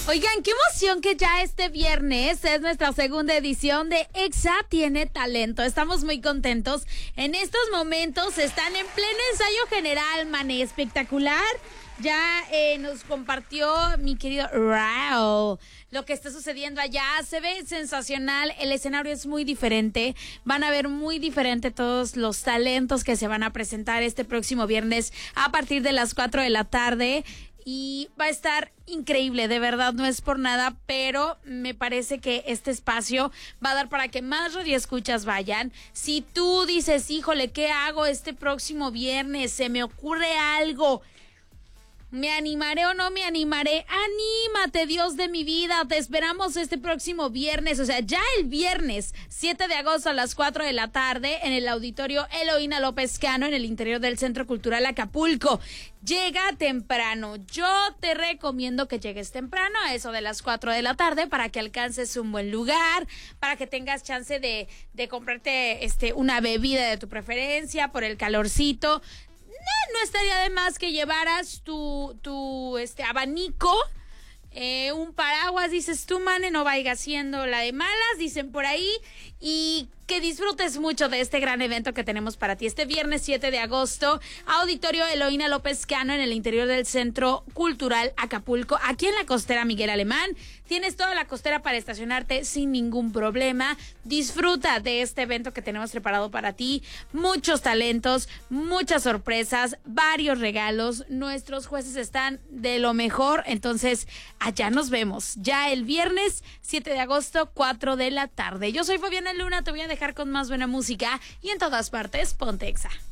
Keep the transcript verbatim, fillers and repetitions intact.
Oigan, qué emoción que ya este viernes es nuestra segunda edición de Exa Tiene Talento. Estamos muy contentos. En estos momentos están en pleno ensayo general, mané, espectacular. Ya eh, nos compartió mi querido Raúl lo que está sucediendo allá. Se ve sensacional, el escenario es muy diferente. Van a ver muy diferente todos los talentos que se van a presentar este próximo viernes a partir de las cuatro de la tarde. Y va a estar increíble, de verdad, no es por nada, pero me parece que este espacio va a dar para que más radioescuchas vayan. Si tú dices, híjole, ¿qué hago este próximo viernes? Se me ocurre algo. ¿Me animaré o no me animaré? ¡Anímate, Dios de mi vida! Te esperamos este próximo viernes, o sea, ya el viernes, siete de agosto a las cuatro de la tarde, en el auditorio Eloína López Cano, en el interior del Centro Cultural Acapulco. Llega temprano. Yo te recomiendo que llegues temprano, a eso de las cuatro de la tarde, para que alcances un buen lugar, para que tengas chance de, de comprarte este, una bebida de tu preferencia por el calorcito. No, no estaría de más que llevaras tu, tu este abanico, eh, un paraguas, dices tú, mane, no vaya siendo la de malas, dicen por ahí, y que disfrutes mucho de este gran evento que tenemos para ti este viernes siete de agosto, auditorio Eloína López Cano, en el interior del Centro Cultural Acapulco, aquí en la costera Miguel Alemán. Tienes toda la costera para estacionarte sin ningún problema. Disfruta de este evento que tenemos preparado para ti. Muchos talentos, muchas sorpresas, varios regalos. Nuestros jueces están de lo mejor. Entonces, allá nos vemos. Ya el viernes siete de agosto, cuatro de la tarde. Yo soy Fabiana Luna. Te voy a dejar con más buena música. Y en todas partes, ponte Exa.